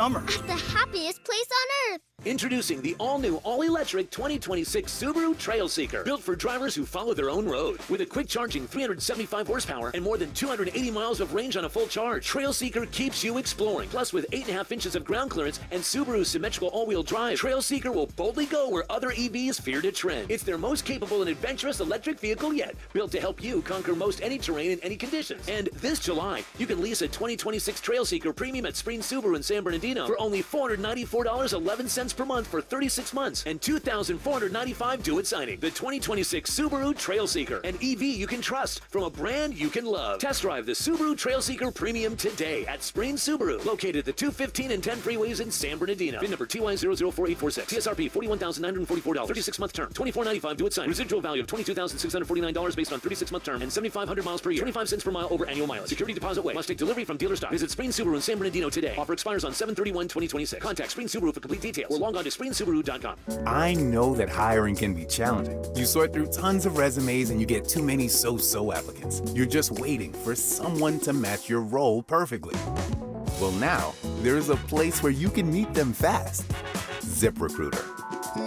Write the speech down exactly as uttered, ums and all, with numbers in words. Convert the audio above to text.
summer. At the happiest place on earth. Introducing the all-new, all-electric twenty twenty-six Subaru Trailseeker. Built for drivers who follow their own road. With a quick-charging three hundred seventy-five horsepower and more than two hundred eighty miles of range on a full charge, Trailseeker keeps you exploring. Plus, with eight point five inches of ground clearance and Subaru's symmetrical all-wheel drive, Trailseeker will boldly go where other E Vs fear to tread. It's their most capable and adventurous electric vehicle yet, built to help you conquer most any terrain in any conditions. And this July, you can lease a twenty twenty-six Trailseeker Premium at Spring Subaru in San Bernardino for only four hundred ninety-four dollars and eleven cents per month for thirty-six months and two thousand four hundred ninety-five dollars due at signing. The twenty twenty-six Subaru Trailseeker, an E V you can trust from a brand you can love. Test drive the Subaru Trailseeker Premium today at Spring Subaru, located at the two fifteen and ten freeways in San Bernardino. V I N number T Y zero zero four eight four six. T S R P forty-one thousand nine hundred forty-four dollars. thirty-six month term. twenty-four ninety-five due at signing. Residual value of twenty-two thousand six hundred forty-nine dollars based on thirty-six month term and seventy-five hundred miles per year. twenty-five cents per mile over annual mileage. Security deposit way. Must take delivery from dealer stock. Visit Spring Subaru in San Bernardino today. Offer expires on seven thirty-one twenty twenty-six. Contact Spring Subaru for complete details or log on to spring subaru dot com. I know that hiring can be challenging. You sort through tons of resumes and you get too many so-so applicants. You're just waiting for someone to match your role perfectly. Well, now, there's a place where you can meet them fast. ZipRecruiter.